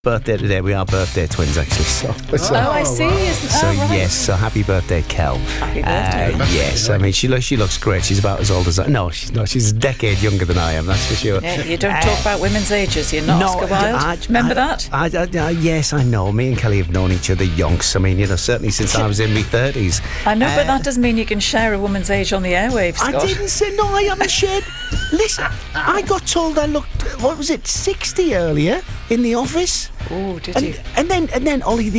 birthday today. We are birthday twins, actually. I see. Right. Yes, so happy birthday, Kel. Happy birthday. Yes, I mean, she looks great. She's about as old as I. No, she's not. She's a decade younger than I am, that's for sure. Yeah, you don't talk about women's ages. You're not Oscar Wilde. Remember that? Yes, I know. Me and Kelly have known each other yonks. I mean, certainly since I was in my 30s. I know, but that doesn't mean you can share a woman's age on the airwaves, Scott. I didn't say, no, I haven't shared. Listen, I got told I looked, 60 earlier in the office. Oh, did you? And then Ollie, the